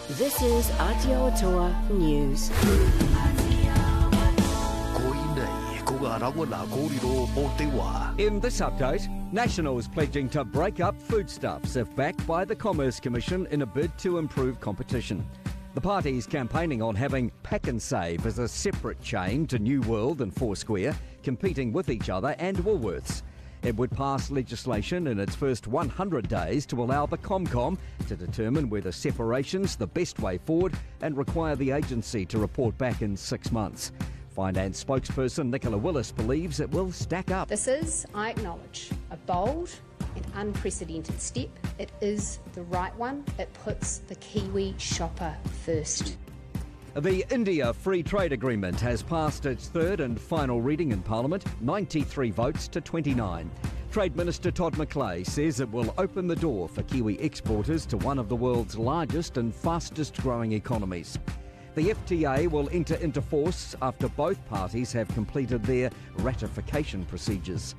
This is Aotearoa News. In this update, Nationals pledging to break up foodstuffs if backed by the Commerce Commission in a bid to improve competition. The party's campaigning on having Pack and Save as a separate chain to New World and Foursquare, competing with each other and Woolworths. It would pass legislation in its first 100 days to allow the ComCom to determine whether separation's the best way forward and require the agency to report back in 6 months. Finance spokesperson Nicola Willis believes it will stack up. This is, I acknowledge, a bold and unprecedented step. It is the right one. It puts the Kiwi shopper first. The India Free Trade Agreement has passed its third and final reading in Parliament, 93 votes to 29. Trade Minister Todd McClay says it will open the door for Kiwi exporters to one of the world's largest and fastest growing economies. The FTA will enter into force after both parties have completed their ratification procedures.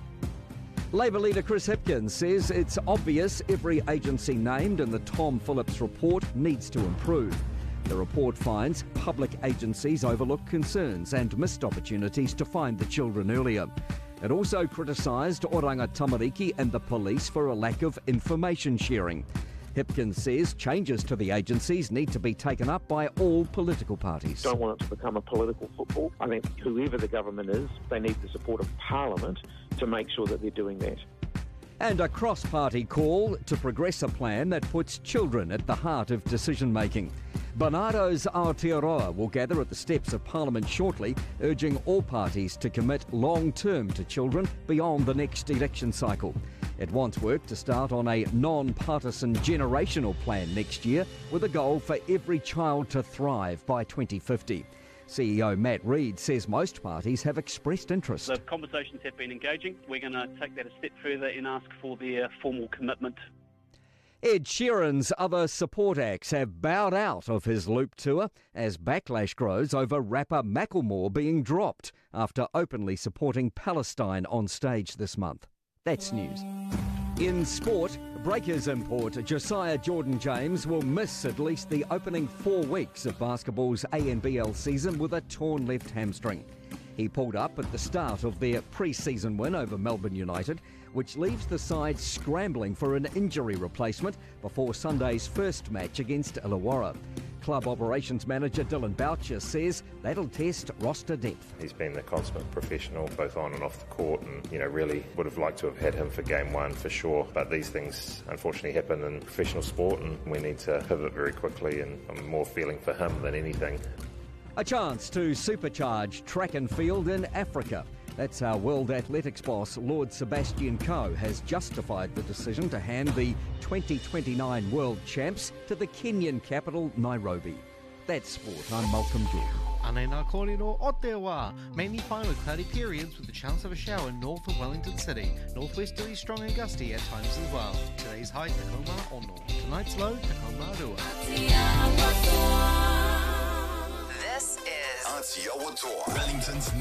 Labor leader Chris Hipkins says it's obvious every agency named in the Tom Phillips report needs to improve. The report finds public agencies overlook concerns and missed opportunities to find the children earlier. It also criticised Oranga Tamariki and the police for a lack of information sharing. Hipkins says changes to the agencies need to be taken up by all political parties. Don't want it to become a political football. I think whoever the government is, they need the support of Parliament to make sure that they're doing that. And a cross-party call to progress a plan that puts children at the heart of decision-making. Bernardo's Aotearoa will gather at the steps of Parliament shortly, urging all parties to commit long-term to children beyond the next election cycle. It wants work to start on a non-partisan generational plan next year with a goal for every child to thrive by 2050. CEO Matt Reid says most parties have expressed interest. The conversations have been engaging. We're going to take that a step further and ask for their formal commitment. Ed Sheeran's other support acts have bowed out of his Loop tour as backlash grows over rapper Macklemore being dropped after openly supporting Palestine on stage this month. That's news. In sport, Breakers import Josiah Jordan-James will miss at least the opening 4 weeks of basketball's ANBL season with a torn left hamstring. He pulled up at the start of their pre-season win over Melbourne United, which leaves the side scrambling for an injury replacement before Sunday's first match against Illawarra. Club operations manager Dylan Boucher says that'll test roster depth. He's been a consummate professional, both on and off the court, and really would have liked to have had him for game 1 for sure. But these things unfortunately happen in professional sport, and we need to pivot very quickly. And I'm more feeling for him than anything. A chance to supercharge track and field in Africa. That's how World Athletics boss Lord Sebastian Coe has justified the decision to hand the 2029 World Champs to the Kenyan capital, Nairobi. That's sport. I'm Malcolm Jordan. Anena Korino Otewa. Mainly fine with cloudy periods with the chance of a shower north of Wellington City. Northwesterly strong and gusty at times as well. Today's high Tacoma Ono. Tonight's low Tacoma Rua. This is Aotearoa, Wellington's